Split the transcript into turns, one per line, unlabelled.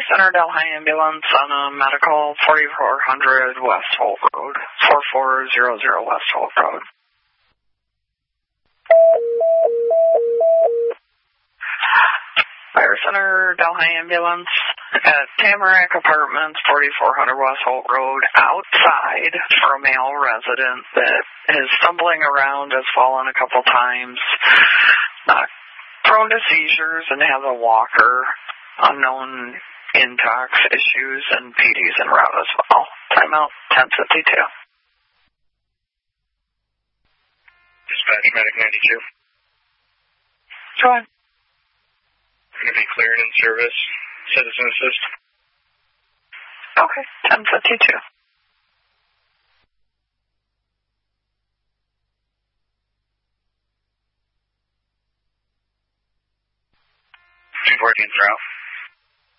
Center Delhi Ambulance on a medical 4400 West Holt Road, 4400 West Holt Road. Fire Center Delhi Ambulance at Tamarack Apartments, 4400 West Holt Road, outside for a male resident that is stumbling around, has fallen a couple times, prone to seizures, and has a walker, unknown intox issues, and PD's en route as well. Timeout 10:52.
Dispatch Medic 92.
Go ahead.
Going to be cleared in service. Citizen assist.
Okay, 10:52.
214's route.